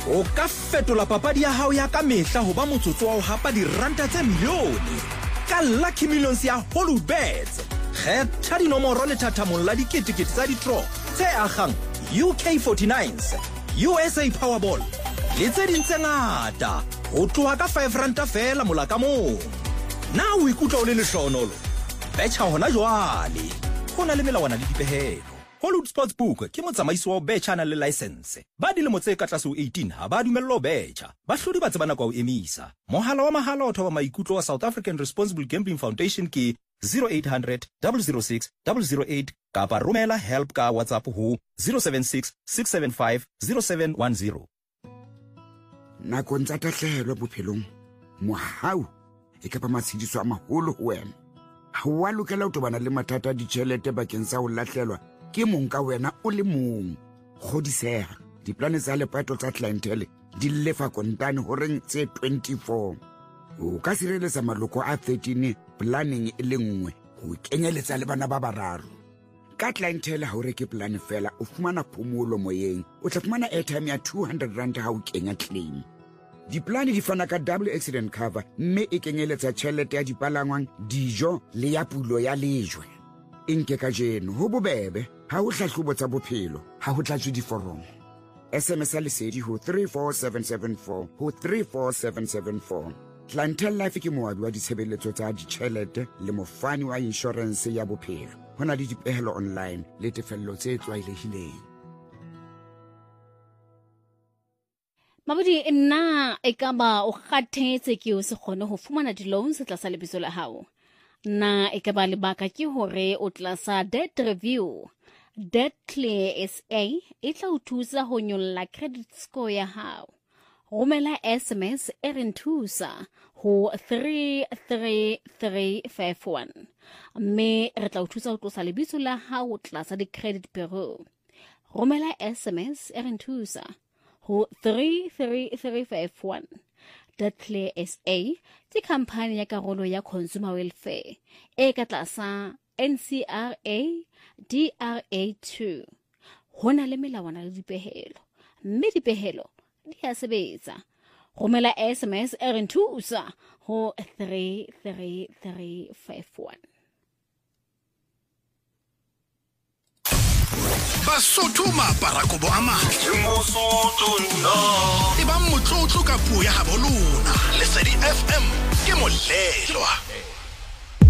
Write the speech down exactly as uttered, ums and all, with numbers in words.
o ka fetola papadi ya hao ya ka mehla ho ba motsotso wa ho hapa diranta tse milione ka Lucky Millions ya Hollywoodbets. Kgetha dinomoro le thathamong la diketekete tsa di-draw tse agang U K forty-nines, U S A Powerball le tse ding tse ngata ho tloha ka five ranta fela mola ka mong. Na o ikutlwa o le lehlohonolo? Betcha hona jwale. Ho na le melawana le dipehelo. Hollywood Sportsbook ke motsamaisi wa betcha na le license. Ba dilemo tse ka tlase ho eighteen ha ba dumellwa ho betcha. Bahlodi ba tsebana kwa ho emisa. Mohala wa mahala o thoba maikutlo wa South African Responsible Gambling Foundation ke zero eight hundred, zero zero six, zero zero eight kapa romela help ka WhatsApp ho zero seven six, six seven five, zero seven one zero. Nakong tsa tahlehelo bophelong, mohau e ka ba matshidiso a maholo ho wena. Ha wa lokela ho tobana le mathata a ditjhelete bakeng sa ho lahlelwa ke mong ka wena o le mong. Kgodiseha, diplane tsa lepato tsa clientele di lefa kontane horeng tse twenty-four. O ka sireletsa maloko a thirteen planning e le nngwe ho kenyeletsa le bana ba bararo. Ka clientele ha o reke plan fela o fumana phomolo moyeng, o tla fumana airtime ya two hundred rand ha o kenya claim. Diplane di fana ka double accident cover mme e kenyeletsa tjhelete ya dipalangwang, dijo le ya pulo ya lejwe. Inke ka jeno ho bobebe ha o hlahlobo tsa bophelo ha ho tlatswe diforomo. S M S a lesedi ho three four seven seven four ho three four seven seven four. Clientele Life ke moabi wa ditshebeletso tsa ditjhelete le mofani wa insurance ya bophelo. Hona le dipehelo online le tefello tse tlwaelehileng. Mabudi nna e ka ba o kgathetse ke o se kgone ho fumana di-loans tlasa lebitso la hao. Na e ka ba lebaka ke hore o tlasa debt review. Debt Clear S A e tla o thusa ho nyolla credit score ya hao. Romela S M S e re nthusa ho three three three five one. Mme re tla o thusa ho tlosa lebitso la hao tlasa di-credit bureau. Romela S M S e re nthusa ho three three three five one. Debt Clear S A ke company ya karolo ya Consumer Welfare e ka tlasa N C R A D R A two. Hona le melawana le dipehelo. Mme dipehelo di a sebetsa. Romela S M S e re nthusa ho three three three five one. Basotho maparakobo a matle e ba motlotlo ka puo ya habo lona. Lesedi F M ke molelwa.